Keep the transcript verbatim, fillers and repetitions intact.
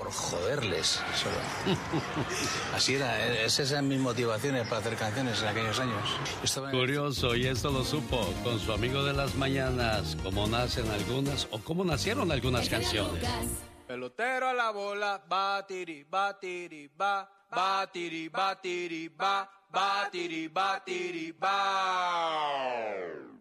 por joderles. Solo. Así era, esas eran mis motivaciones para hacer canciones en aquellos años. Estaba en... Curioso, y esto lo supo con su amigo de las mañanas, cómo nacen algunas o cómo nacieron algunas canciones. Pelotero a la bola, batiri, batiri, ba, batiri, batiri, ba, batiri, batiri, ba.